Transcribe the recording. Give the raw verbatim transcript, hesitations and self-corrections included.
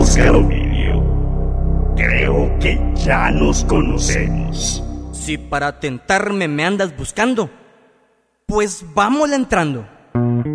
Oscar Ovidio, creo que ya nos conocemos. Si para tentarme me andas buscando, pues vámonos entrando.